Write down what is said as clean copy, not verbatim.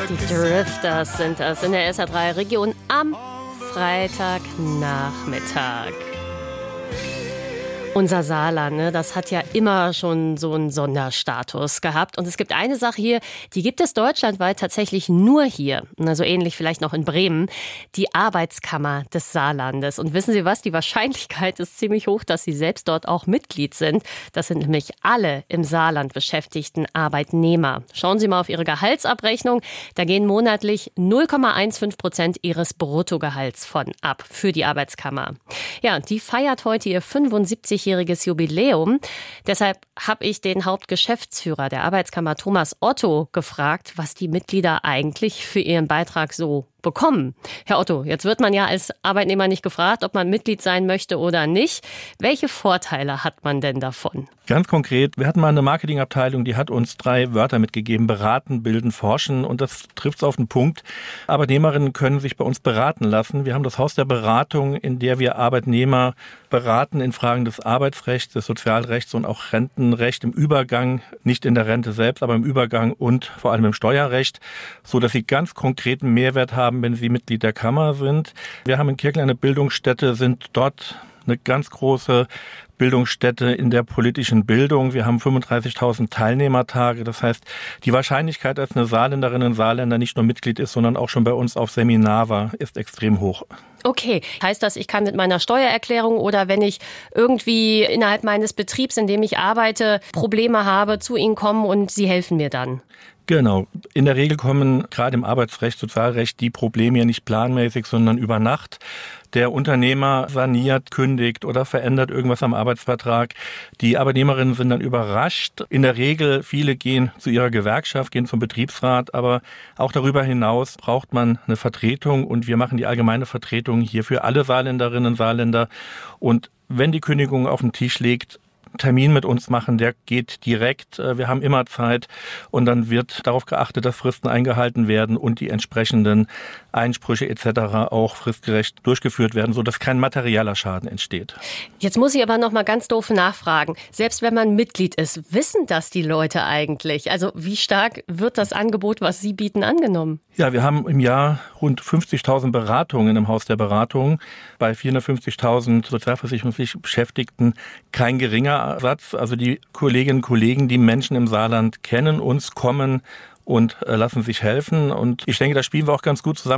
Die Drifters sind das in der SR3-Region am Freitagnachmittag. Unser Saarland, das hat ja immer schon so einen Sonderstatus gehabt. Und es gibt eine Sache hier, die gibt es deutschlandweit tatsächlich nur hier. So ähnlich vielleicht noch in Bremen. Die Arbeitskammer des Saarlandes. Und wissen Sie was? Die Wahrscheinlichkeit ist ziemlich hoch, dass Sie selbst dort auch Mitglied sind. Das sind nämlich alle im Saarland beschäftigten Arbeitnehmer. Schauen Sie mal auf Ihre Gehaltsabrechnung. Da gehen monatlich 0,15% Ihres Bruttogehalts von ab für die Arbeitskammer. Ja, die feiert heute ihr 75-jähriges Jubiläum. Deshalb habe ich den Hauptgeschäftsführer der Arbeitskammer, Thomas Otto, gefragt, was die Mitglieder eigentlich für ihren Beitrag so bekommen. Herr Otto, jetzt wird man ja als Arbeitnehmer nicht gefragt, ob man Mitglied sein möchte oder nicht. Welche Vorteile hat man denn davon? Ganz konkret, wir hatten mal eine Marketingabteilung, die hat uns 3 Wörter mitgegeben: beraten, bilden, forschen. Und das trifft es auf den Punkt. Arbeitnehmerinnen können sich bei uns beraten lassen. Wir haben das Haus der Beratung, in der wir Arbeitnehmer beraten in Fragen des Arbeitsrechts, des Sozialrechts und auch Rentenrecht im Übergang, nicht in der Rente selbst, aber im Übergang und vor allem im Steuerrecht, so dass sie ganz konkreten Mehrwert haben, wenn sie Mitglied der Kammer sind. Wir haben in Kirchlein eine Bildungsstätte, sind dort eine ganz große Bildungsstätte in der politischen Bildung. Wir haben 35.000 Teilnehmertage. Das heißt, die Wahrscheinlichkeit, dass eine Saarländerin, ein Saarländer nicht nur Mitglied ist, sondern auch schon bei uns auf Seminar war, ist extrem hoch. Okay, heißt das, ich kann mit meiner Steuererklärung oder wenn ich irgendwie innerhalb meines Betriebs, in dem ich arbeite, Probleme habe, zu Ihnen kommen und Sie helfen mir dann? Genau. In der Regel kommen gerade im Arbeitsrecht, Sozialrecht die Probleme ja nicht planmäßig, sondern über Nacht. Der Unternehmer saniert, kündigt oder verändert irgendwas am Arbeitsvertrag. Die Arbeitnehmerinnen sind dann überrascht. In der Regel, viele gehen zu ihrer Gewerkschaft, gehen zum Betriebsrat, aber auch darüber hinaus braucht man eine Vertretung und wir machen die allgemeine Vertretung hier für alle Saarländerinnen und Saarländer. Und wenn die Kündigung auf den Tisch liegt, Termin mit uns machen, der geht direkt. Wir haben immer Zeit und dann wird darauf geachtet, dass Fristen eingehalten werden und die entsprechenden Einsprüche etc. auch fristgerecht durchgeführt werden, sodass kein materieller Schaden entsteht. Jetzt muss ich aber noch mal ganz doof nachfragen. Selbst wenn man Mitglied ist, wissen das die Leute eigentlich? Also wie stark wird das Angebot, was Sie bieten, angenommen? Ja, wir haben im Jahr rund 50.000 Beratungen im Haus der Beratung. Bei 450.000 sozialversicherungspflichtig Beschäftigten kein geringer Satz. Also die Kolleginnen und Kollegen, die Menschen im Saarland kennen uns, kommen und lassen sich helfen. Und ich denke, da spielen wir auch ganz gut zusammen.